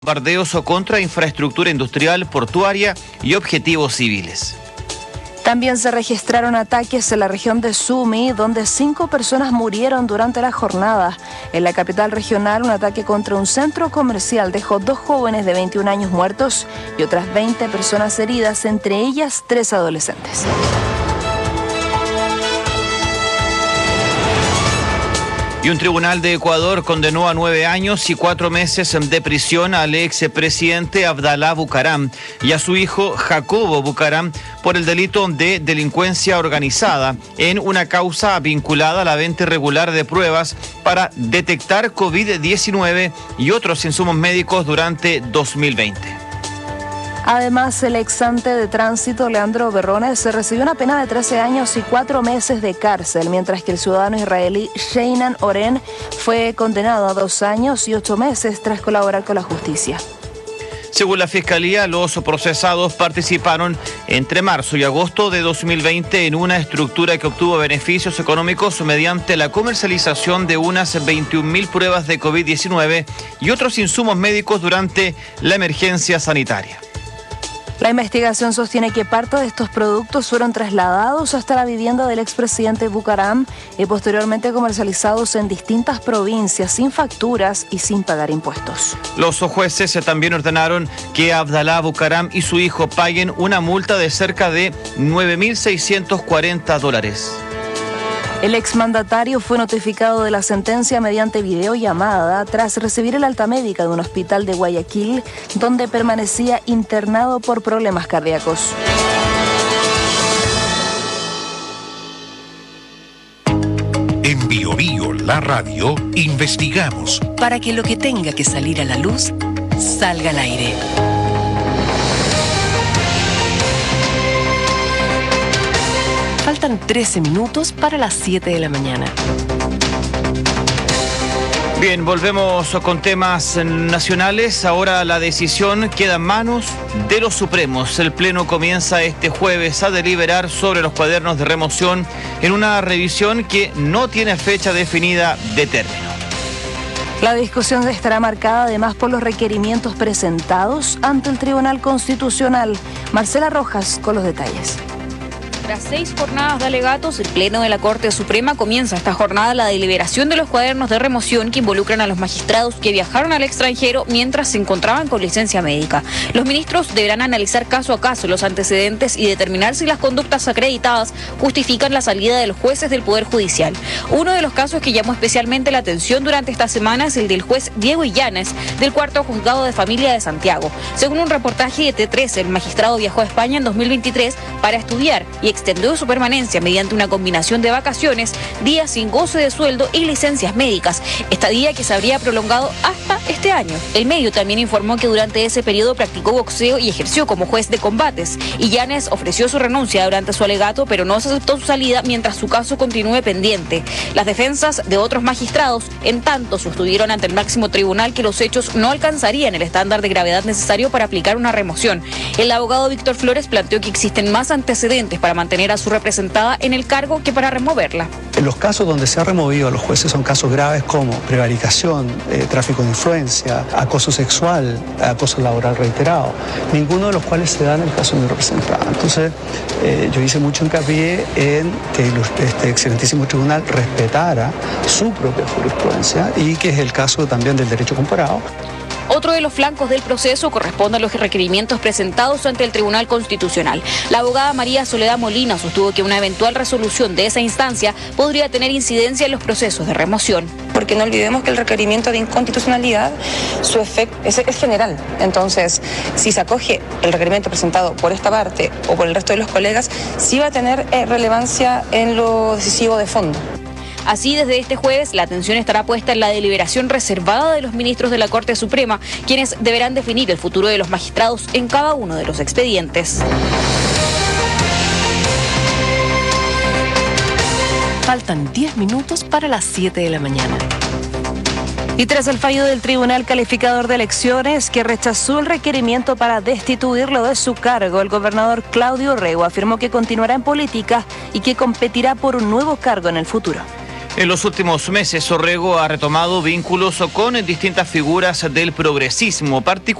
Bombardeos contra infraestructura industrial, portuaria y objetivos civiles. También se registraron ataques en la región de Sumi, donde 5 personas murieron durante la jornada. En la capital regional, un ataque contra un centro comercial dejó 2 jóvenes de 21 años muertos y otras 20 personas heridas, entre ellas 3 adolescentes. Y un tribunal de Ecuador condenó a 9 años y 4 meses de prisión al expresidente Abdalá Bucaram y a su hijo Jacobo Bucaram por el delito de delincuencia organizada en una causa vinculada a la venta irregular de pruebas para detectar COVID-19 y otros insumos médicos durante 2020. Además, el exante de tránsito Leandro Berrones recibió una pena de 13 años y 4 meses de cárcel, mientras que el ciudadano israelí Sheinan Oren fue condenado a 2 años y 8 meses tras colaborar con la justicia. Según la Fiscalía, los procesados participaron entre marzo y agosto de 2020 en una estructura que obtuvo beneficios económicos mediante la comercialización de unas 21.000 pruebas de COVID-19 y otros insumos médicos durante la emergencia sanitaria. La investigación sostiene que parte de estos productos fueron trasladados hasta la vivienda del expresidente Bucaram y posteriormente comercializados en distintas provincias sin facturas y sin pagar impuestos. Los jueces también ordenaron que Abdalá Bucaram y su hijo paguen una multa de cerca de $9.640. El exmandatario fue notificado de la sentencia mediante videollamada tras recibir el alta médica de un hospital de Guayaquil, donde permanecía internado por problemas cardíacos. En Bio Bio, la radio, investigamos para que lo que tenga que salir a la luz salga al aire. Faltan 13 minutos para las 7 de la mañana. Bien, volvemos con temas nacionales. Ahora la decisión queda en manos de los Supremos. El Pleno comienza este jueves a deliberar sobre los cuadernos de remoción en una revisión que no tiene fecha definida de término. La discusión estará marcada además por los requerimientos presentados ante el Tribunal Constitucional. Marcela Rojas con los detalles. Tras 6 jornadas de alegatos, el Pleno de la Corte Suprema comienza esta jornada la deliberación de los cuadernos de remoción que involucran a los magistrados que viajaron al extranjero mientras se encontraban con licencia médica. Los ministros deberán analizar caso a caso los antecedentes y determinar si las conductas acreditadas justifican la salida de los jueces del Poder Judicial. Uno de los casos que llamó especialmente la atención durante esta semana es el del juez Diego Illanes, del 4º Juzgado de Familia de Santiago. Según un reportaje de T13, el magistrado viajó a España en 2023 para estudiar y extendió su permanencia mediante una combinación de vacaciones, días sin goce de sueldo y licencias médicas, estadía que se habría prolongado hasta este año. El medio también informó que durante ese periodo practicó boxeo y ejerció como juez de combates. Illanes ofreció su renuncia durante su alegato, pero no se aceptó su salida mientras su caso continúe pendiente. Las defensas de otros magistrados, en tanto, sostuvieron ante el máximo tribunal que los hechos no alcanzarían el estándar de gravedad necesario para aplicar una remoción. El abogado Víctor Flores planteó que existen más antecedentes para mantener a su representada en el cargo que para removerla. En los casos donde se ha removido a los jueces son casos graves como prevaricación, tráfico de influencia, acoso sexual, acoso laboral reiterado, ninguno de los cuales se da en el caso de mi representada. Entonces, yo hice mucho hincapié en que este excelentísimo tribunal respetara su propia jurisprudencia y que es el caso también del derecho comparado. Otro de los flancos del proceso corresponde a los requerimientos presentados ante el Tribunal Constitucional. La abogada María Soledad Molina sostuvo que una eventual resolución de esa instancia podría tener incidencia en los procesos de remoción. Porque no olvidemos que el requerimiento de inconstitucionalidad, su efecto es general. Entonces, si se acoge el requerimiento presentado por esta parte o por el resto de los colegas, sí va a tener relevancia en lo decisivo de fondo. Así, desde este jueves, la atención estará puesta en la deliberación reservada de los ministros de la Corte Suprema, quienes deberán definir el futuro de los magistrados en cada uno de los expedientes. Faltan 10 minutos para las 7 de la mañana. Y tras el fallo del Tribunal Calificador de Elecciones, que rechazó el requerimiento para destituirlo de su cargo, el gobernador Claudio Rego afirmó que continuará en política y que competirá por un nuevo cargo en el futuro. En los últimos meses, Orrego ha retomado vínculos con distintas figuras del progresismo, particularmente